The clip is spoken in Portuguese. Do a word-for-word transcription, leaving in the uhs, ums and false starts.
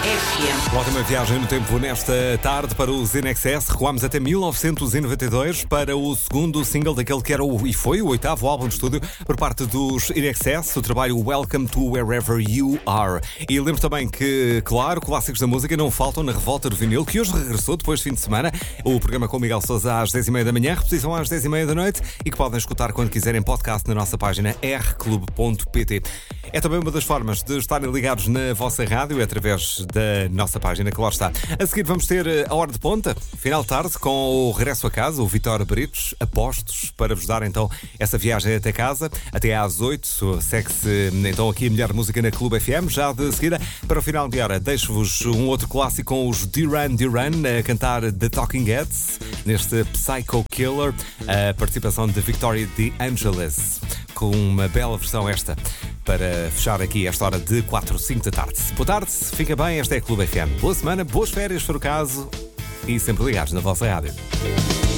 F M. Ótima viagem no tempo nesta tarde para os In Excess. Recuamos até mil novecentos e noventa e dois para o segundo single daquele que era o, e foi o oitavo álbum de estúdio por parte dos In Excess, o trabalho Welcome to Wherever You Are. E lembro também que, claro, clássicos da música não faltam na Revolta do Vinil, que hoje regressou depois de fim de semana. O programa com o Miguel Sousa às dez e meia da manhã, repetição às dez e meia da noite e que podem escutar quando quiserem podcast na nossa página r clube ponto p t. É também uma das formas de estarem ligados na vossa rádio, através da nossa página, que lá está. A seguir vamos ter a Hora de Ponta, final de tarde, com o regresso a casa, o Vitório Britos, apostos, para vos dar então essa viagem até casa, até às oito. Segue-se então aqui a melhor música na Clube F M. Já de seguida, para o final de hora, deixo-vos um outro clássico com os Duran Duran a cantar The Talking Heads, neste Psycho Killer, a participação de Victoria De Angelis, com uma bela versão esta, para fechar aqui esta hora de quatro, cinco da tarde. Boa tarde, fica bem, esta é a Clube F M. Boa semana, boas férias, se for o caso, e sempre ligados na vossa rádio.